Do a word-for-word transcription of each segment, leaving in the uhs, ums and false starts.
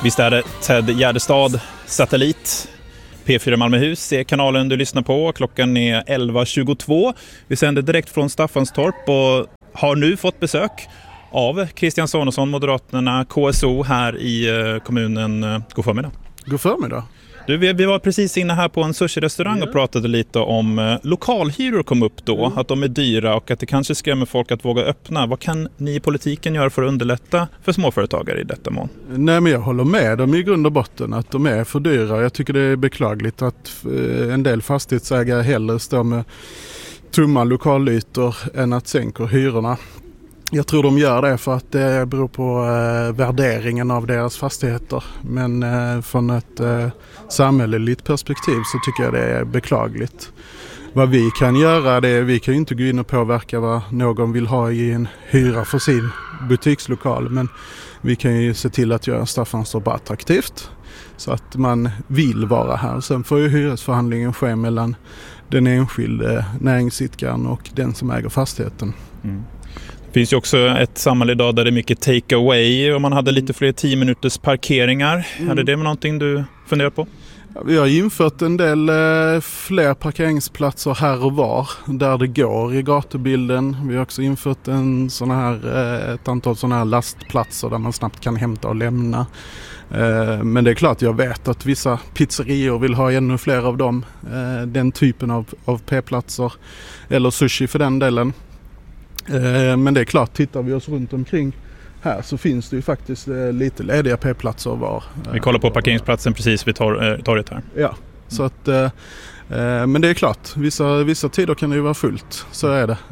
Visst är det Ted Gärdestad, Satellit. P fyra Malmöhus är kanalen du lyssnar på. Klockan är elva tjugotvå. Vi sänder direkt från Staffanstorp och har nu fått besök av Christian Sonesson, Moderaterna, K S O här i kommunen. God förmiddag. God förmiddag. Du, vi, vi var precis inne här på en sushi-restaurang ja. och pratade lite om eh, lokalhyror kom upp då, mm. att de är dyra och att det kanske skrämmer folk att våga öppna. Vad kan ni i politiken göra för att underlätta för småföretagare i detta mån? Nej, men jag håller med dem i grund och botten att de är för dyra. Jag tycker det är beklagligt att eh, en del fastighetsägare hellre står med tomma lokalytor än att sänka hyrorna. Jag tror de gör det för att det beror på eh, värderingen av deras fastigheter. Men eh, från ett eh, samhälleligt perspektiv så tycker jag det är beklagligt. Vad vi kan göra det är, vi kan ju inte gå in och påverka vad någon vill ha i en hyra för sin butikslokal. Men vi kan ju se till att göra Staffanstorp attraktivt så att man vill vara här. Sen får ju hyresförhandlingen ske mellan den enskilde näringsidkaren och den som äger fastigheten. Mm. Det finns ju också ett samhälle idag där det är mycket take away och man hade lite fler tio minuters parkeringar. Mm. Är det det med någonting du funderar på? Ja, vi har infört en del eh, fler parkeringsplatser här och var där det går i gatubilden. Vi har också infört en sån här, eh, ett antal sådana här lastplatser där man snabbt kan hämta och lämna. Eh, men det är klart jag vet att vissa pizzerior vill ha ännu fler av dem. Eh, den typen av, av p-platser eller sushi för den delen. Men det är klart, tittar vi oss runt omkring här så finns det ju faktiskt lite lediga p-platser var. Vi kollar på parkeringsplatsen precis vid tor- torget här. Ja, så att, men det är klart, vissa, vissa tider kan det ju vara fullt, så är det.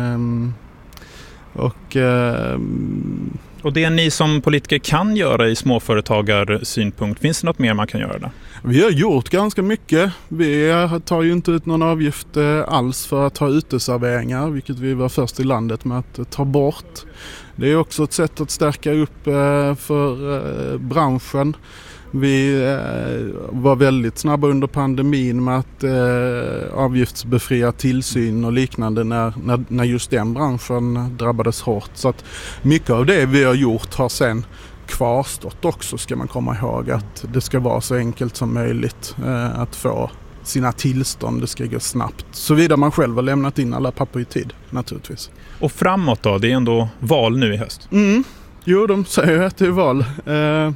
Och, och det ni som politiker kan göra i småföretagarsynpunkt, finns det något mer man kan göra där? Vi har gjort ganska mycket. Vi tar ju inte ut någon avgift alls för att ha uteserveringar, vilket vi var först i landet med att ta bort. Det är också ett sätt att stärka upp för branschen. Vi var väldigt snabba under pandemin med att avgiftsbefria tillsyn och liknande när, när, när just den branschen drabbades hårt. Så att mycket av det vi har gjort har sen kvarstått också, ska man komma ihåg, att det ska vara så enkelt som möjligt eh, att få sina tillstånd, det ska gå snabbt. Såvida man själv har lämnat in alla papper i tid, naturligtvis. Och framåt då, det är ändå val nu i höst? Mm. Jo, de säger att det är val. Eh,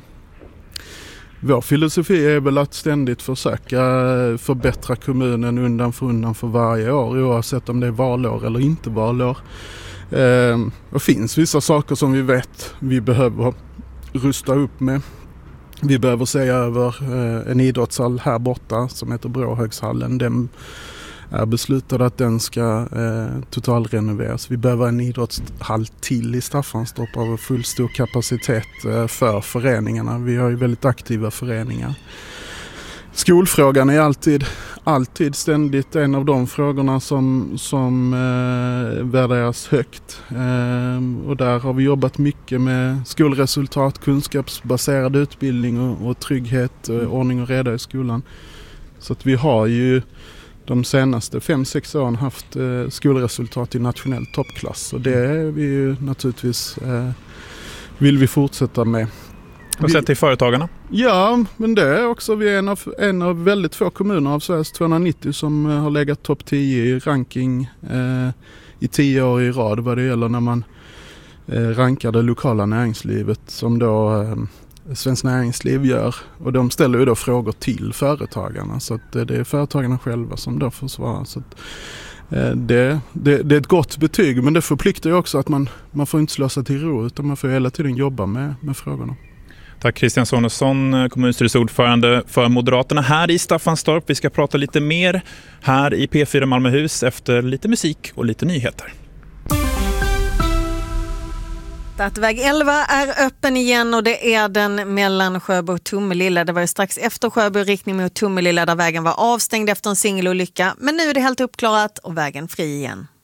vår filosofi är väl att ständigt försöka förbättra kommunen undan för undan för varje år, oavsett om det är valår eller inte valår. Eh, det finns vissa saker som vi vet vi behöver rusta upp med. Vi behöver se över eh, en idrottshall här borta som heter Bråhögshallen. Den är beslutad att den ska eh, totalrenoveras. Vi behöver en idrottshall till i Staffanstorp av full stor kapacitet eh, för föreningarna. Vi har ju väldigt aktiva föreningar. Skolfrågan är alltid, alltid ständigt en av de frågorna som, som eh, värderas högt. Eh, och där har vi jobbat mycket med skolresultat, kunskapsbaserad utbildning och, och trygghet, eh, ordning och reda i skolan. Så att vi har ju de senaste fem sex åren haft eh, skolresultat i nationell toppklass. Och det är vi ju naturligtvis, eh, vill vi fortsätta med. Vad säger till företagarna? Ja, men det är också vi är en av, en av väldigt få kommuner av Sveriges tvåhundranittio som har legat topp tio i ranking eh, i tio år i rad vad det gäller när man eh, rankar det lokala näringslivet som då eh, Svenskt Näringsliv gör. Och de ställer ju då frågor till företagarna så att det är företagarna själva som då får svara. Så att, eh, det, det, det är ett gott betyg, men det förpliktar ju också att man, man får inte slå sig till ro utan man får hela tiden jobba med, med frågorna. Tack Christian Sonesson, kommunstyrelseordförande för Moderaterna här i Staffanstorp. Vi ska prata lite mer här i P fyra Malmöhus efter lite musik och lite nyheter. Att väg elva är öppen igen och det är den mellan Sjöbo och Tomelilla. Det var ju strax efter Sjöbo i riktning mot Tomelilla där vägen var avstängd efter en singelolycka. Men nu är det helt uppklarat och vägen fri igen.